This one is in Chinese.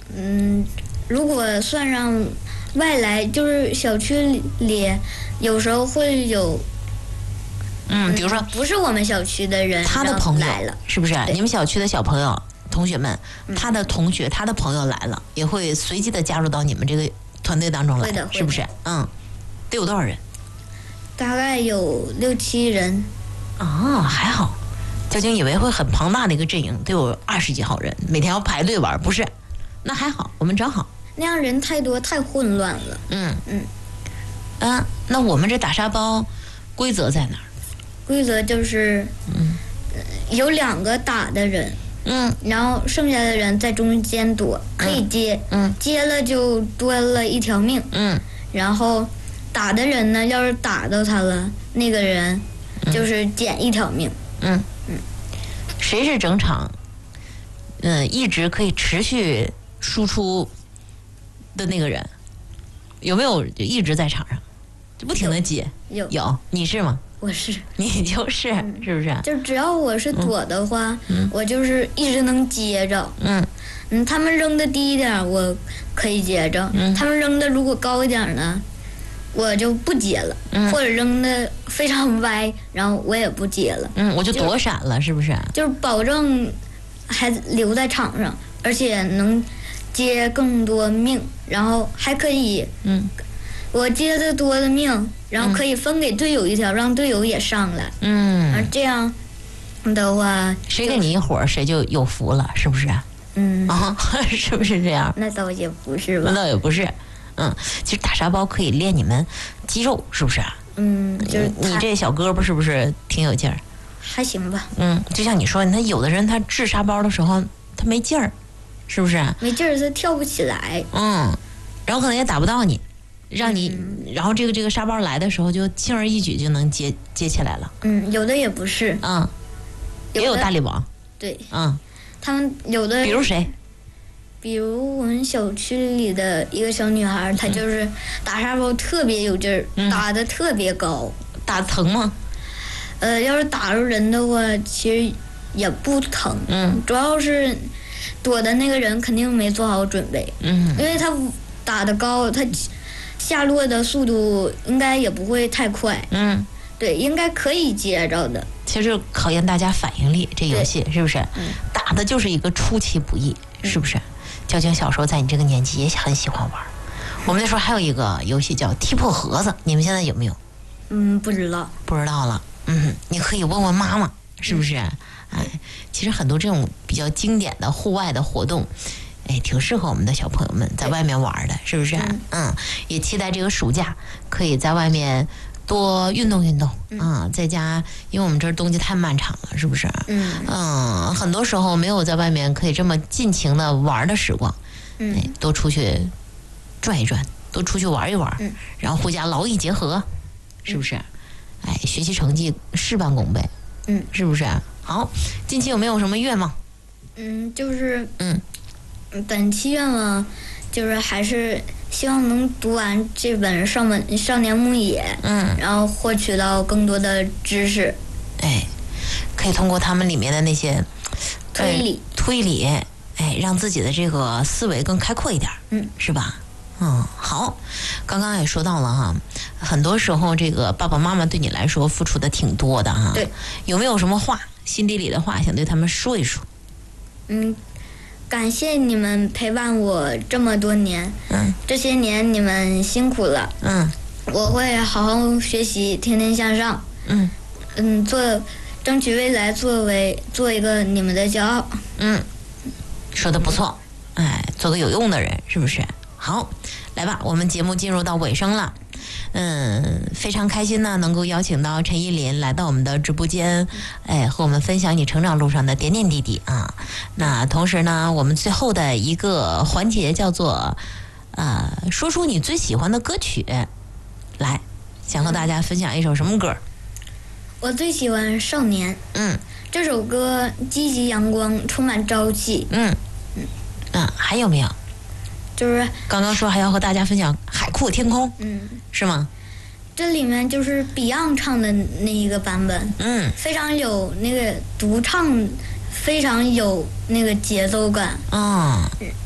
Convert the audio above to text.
如果算上外来，就是小区里有时候会有， 比如说不是我们小区的人， 他的朋友来了， 是不是？你们小区的小朋友、同学们，他的同学、他的朋友来了，也会随机的加入到你们这个团队当中来，是不是？得有多少人？ 大概有6、7人。 还好。交警以为会很庞大的一个阵营，得有20几号人，每天要排队玩，不是？那还好，我们正好。 那样人太多，太混乱了。 那我们这打沙包规则在哪儿？ 规则就是，有2个打的人，然后剩下的人在中间躲，可以接，接了就多了1条命，然后打的人呢，要是打到他了，那个人就是减1条命。 谁是整场，一直可以持续输出的那个人？有没有一直在场上，就不停的接？有，你是吗？ 我是。 你就是，是不是？ 就只要我是躲的话，我就是一直能接着。他们扔的低一点，我可以接着；他们扔的如果高一点呢，我就不接了，或者扔的非常歪，然后我也不接了。 我就躲闪了，是不是？ 就是保证还留在场上，而且能接更多命，然后还可以，我接的多的命，然后可以分给队友1条，让队友也上来。而这样的话， 谁给你一伙，谁就有福了，是不是？是不是这样？ 那倒也不是吧。 那倒也不是。其实打沙包可以练你们肌肉，是不是？ 就是你这小胳膊是不是挺有劲儿？ 还行吧。 就像你说，他有的人他掷沙包的时候他没劲儿，是不是？ 没劲儿，他跳不起来。 然后可能也打不到你，让你，然后这个沙包来的时候就轻而易举就能接起来了。 有的也不是。 也有大力王。 对。他们有的。 比如谁？ 比如我们小区里的一个小女孩，她就是打沙包特别有劲儿，打得特别高。 打疼吗？ 要是打着人的话，其实也不疼。主要是躲的那个人肯定没做好准备。因为他打得高，他下落的速度应该也不会太快。对，应该可以接着的。 其实考验大家反应力，这游戏是不是？打的就是一个出其不意，是不是？交警小时候在你这个年纪也很喜欢玩。我们那时候还有一个游戏叫踢破盒子，你们现在有没有？ 不知道。 不知道了。你可以问问妈妈，是不是？其实很多这种比较经典的户外的活动，挺适合我们的小朋友们在外面玩的，是不是？也期待这个暑假可以在外面多运动运动在家，因为我们这儿冬季太漫长了，是不是？很多时候没有在外面可以这么尽情的玩的时光，多出去转一转，多出去玩一玩，然后回家劳逸结合，是不是？学习成绩事半功倍，是不是？好，近期有没有什么愿望？ 就是本期愿望就是还是希望能读完这本少年牧野，然后获取到更多的知识。 可以通过他们里面的那些推理，让自己的这个思维更开阔一点，是吧？好，刚刚也说到了哈，很多时候这个爸爸妈妈对你来说付出的挺多的哈。 对， 有没有什么话，心底里的话想对他们说一说？ 感谢你们陪伴我这么多年，这些年你们辛苦了，我会好好学习，天天向上，争取未来做一个你们的骄傲。 说得不错，做个有用的人，是不是？好，来吧，我们节目进入到尾声了。非常开心呢，能够邀请到陈依林来到我们的直播间，和我们分享你成长路上的点点滴滴啊。那同时呢，我们最后的一个环节叫做说出你最喜欢的歌曲，来，想和大家分享一首什么歌？ 我最喜欢《少年》。这首歌积极阳光，充满朝气。 还有没有？ 就是刚刚说还要和大家分享《海阔天空》，是吗？ 这里面就是 Beyond 唱的那一个版本，非常有那个独唱，非常有那个节奏感，